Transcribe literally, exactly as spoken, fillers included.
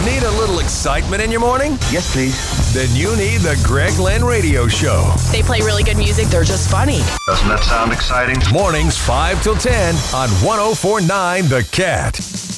Need a little excitement in your morning? Yes, please. Then you need the Greg Lynn Radio Show. They play really good music. They're just funny. Doesn't that sound exciting? Mornings five till ten on one oh four point nine The Cat.